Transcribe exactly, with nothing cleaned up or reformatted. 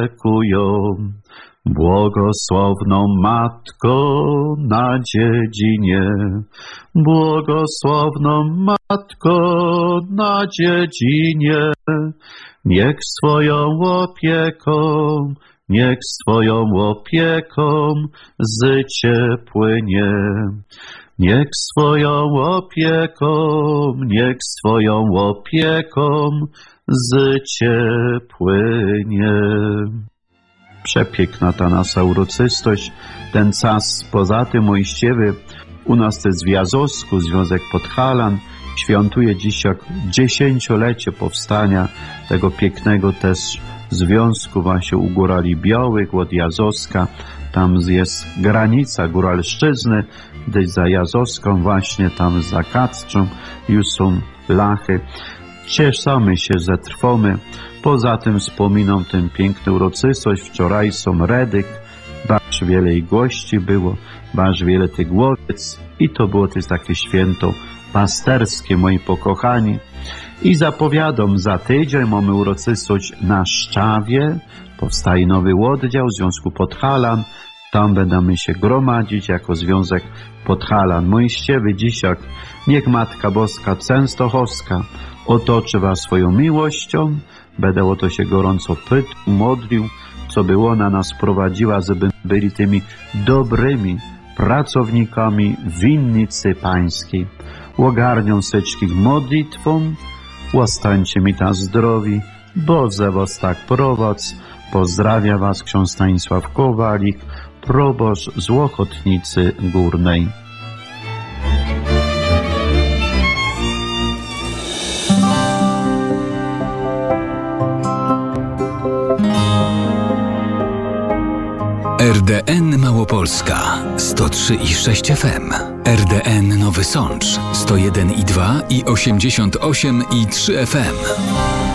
opiekują. Błogosławną Matko na dziedzinie, błogosławną Matko na dziedzinie, niech swoją opieką, niech swoją opieką życie płynie. Niech swoją opieką, niech swoją opieką życie płynie. Przepiękna ta nasza uroczystość, ten czas. Poza tym moiściewy u nas też w Jazowsku, Związek Podhalan, świętuje dzisiaj dziesięciolecie powstania tego pięknego też związku właśnie u Górali Białych od Jazowska. Tam jest granica Góralszczyzny, gdzieś za Jazowską właśnie, tam za Kacczą już są lachy. Cieszymy się, że trwamy. Poza tym wspominam tę piękną uroczystość. Wczoraj są redyk, bardzo wiele ich gości było, bardzo wiele tych głowiec i to było też takie święto pasterskie, moi pokochani. I zapowiadam, za tydzień mamy uroczystość na Szczawie, powstaje nowy oddział Związku Podhalan, tam będziemy się gromadzić jako Związek Podhalan. Moiściewy dzisiaj, niech Matka Boska Częstochowska otoczy was swoją miłością, będę o to się gorąco pytał, modlił, co by ona nas prowadziła, żeby byli tymi dobrymi pracownikami winnicy pańskiej. Ogarnią wszystkich modlitwą, łastańcie mi ta zdrowi, Boże was tak prowadź. Pozdrawia was ksiądz Stanisław Kowalik, proboszcz z Łochotnicy Górnej. R D N Małopolska sto trzy i sześć F M, R D N Nowy Sącz sto jeden i dwa i osiemdziesiąt osiem i trzy F M.